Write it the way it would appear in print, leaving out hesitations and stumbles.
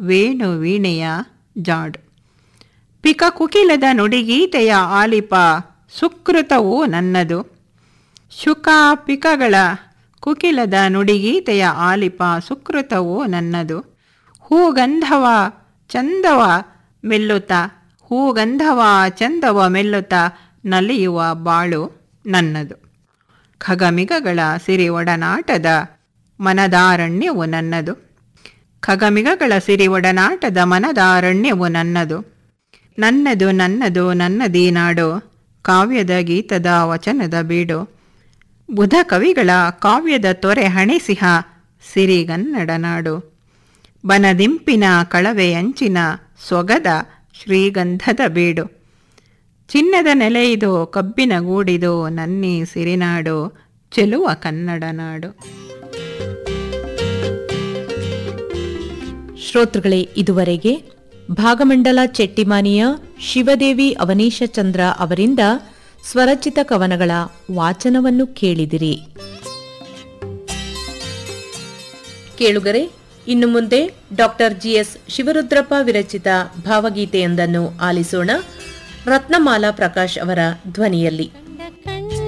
ವೇಣು ವೀಣೆಯ ಜಾಡು. ಪಿಕ ಕುಕಿಲದ ನುಡಿಗೀತೆಯ ಆಲಿಪ ಸುಕೃತವೂ ನನ್ನದು. ಶುಕ ಪಿಕಗಳ ಕುಕಿಲದ ನುಡಿಗೀತೆಯ ಆಲಿಪ ಸುಕೃತವೂ ನನ್ನದು. ಹೂಗಂಧವ ಚಂದವ ಮೆಲ್ಲುತ್ತ ಹೂಗಂಧವ ಚಂದವ ಮೆಲ್ಲುತ್ತ ನಲಿಯುವ ಬಾಳು ನನ್ನದು. ಖಗಮಿಗಗಳ ಸಿರಿ ಒಡನಾಟದ ಮನದಾರಣ್ಯವು ನನ್ನದು. ಖಗಮಿಗಗಳ ಸಿರಿ ಒಡನಾಟದ ಮನದಾರಣ್ಯವು ನನ್ನದು. ನನ್ನದು ನನ್ನದು ನನ್ನದೀ ನಾಡು, ಕಾವ್ಯದ ಗೀತದ ವಚನದ ಬೀಡು. ಬುಧ ಕವಿಗಳ ಕಾವ್ಯದ ತೊರೆ ಹಣಿಸಿಹ ಸಿರಿಗನ್ನಡ ನಾಡು. ಬನದಿಂಪಿನ ಕಳವೆಯಂಚಿನ ಸೊಗದ ಶ್ರೀಗಂಧದ ಬೀಡು. ಚಿನ್ನದ ನೆಲೆಯಿದು ಕಬ್ಬಿನ ಗೂಡಿದು ನನ್ನೀ ಸಿರಿನಾಡು, ಚೆಲುವ ಕನ್ನಡ ನಾಡು. ಶ್ರೋತೃಗಳೇ, ಇದುವರೆಗೆ ಭಾಗಮಂಡಲ ಚೆಟ್ಟಿಮಾನಿಯ ಶಿವದೇವಿ ಅವನೀಶಚಂದ್ರ ಅವರಿಂದ ಸ್ವರಚಿತ ಕವನಗಳ ವಾಚನವನ್ನು ಕೇಳಿದಿರಿ. ಕೇಳುಗರೆ, ಇನ್ನು ಮುಂದೆ ಡಾಕ್ಟರ್ ಜಿಎಸ್ ಶಿವರುದ್ರಪ್ಪ ವಿರಚಿತ ಭಾವಗೀತೆಯೊಂದನ್ನು ಆಲಿಸೋಣ. ರತ್ನಮಾಲಾ ಪ್ರಕಾಶ್ ಅವರ ಧ್ವನಿಯಲ್ಲಿ.